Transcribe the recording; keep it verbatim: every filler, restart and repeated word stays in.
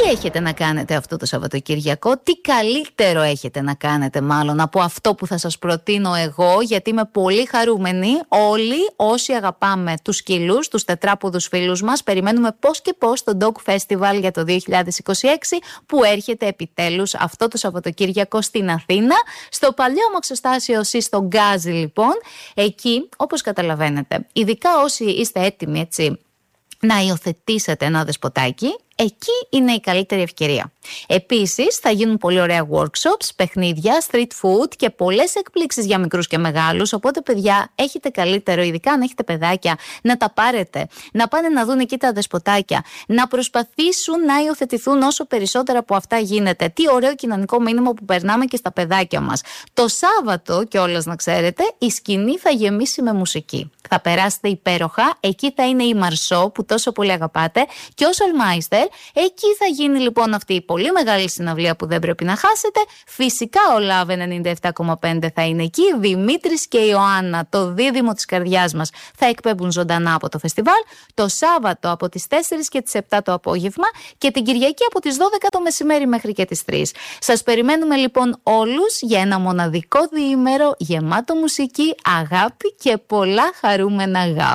έχετε να κάνετε αυτό το Σαββατοκύριακο, τι καλύτερο έχετε να κάνετε μάλλον από αυτό που θα σας προτείνω εγώ, γιατί είμαι πολύ χαρούμενη. Όλοι όσοι αγαπάμε τους σκύλους, τους τετράποδους φίλους μας, περιμένουμε πώς και πώς το Dog Festival για το δύο χιλιάδες είκοσι έξι που έρχεται επιτέλους αυτό το Σαββατοκύριακο στην Αθήνα, στο παλιό Μαξοστάσιο στο Γκάζι λοιπόν. Εκεί, όπως καταλαβαίνετε, ειδικά όσοι είστε έτοιμοι έτσι να υιοθετήσετε ένα δεσποτάκι, εκεί είναι η καλύτερη ευκαιρία. Επίσης θα γίνουν πολύ ωραία workshops, παιχνίδια, street food και πολλές εκπλήξεις για μικρούς και μεγάλους. Οπότε παιδιά, έχετε καλύτερο, ειδικά αν έχετε παιδάκια, να τα πάρετε, να πάνε να δουν εκεί τα δεσποτάκια, να προσπαθήσουν να υιοθετηθούν όσο περισσότερα από αυτά γίνεται. Τι ωραίο κοινωνικό μήνυμα που περνάμε και στα παιδάκια μας. Το Σάββατο κιόλας να ξέρετε, η σκηνή θα γεμίσει με μουσική. Θα περάσετε υπέροχα, εκεί θα είναι η Μαρσό που τόσο πολύ αγαπάτε και ο Σολμάιστερ. Εκεί θα γίνει λοιπόν αυτή η πολύ μεγάλη συναυλία που δεν πρέπει να χάσετε. Φυσικά ο Love ενενήντα επτά κόμμα πέντε θα είναι εκεί. Δημήτρης και Ιωάννα, το δίδυμο της καρδιάς μας, θα εκπέμπουν ζωντανά από το φεστιβάλ. Το Σάββατο από τις τέσσερις και τις επτά το απόγευμα και την Κυριακή από τις δώδεκα το μεσημέρι μέχρι και τις τρεις. Σας περιμένουμε λοιπόν όλους για ένα μοναδικό διήμερο γεμάτο μουσική, αγάπη και πολλά χαρούμενα γάβ.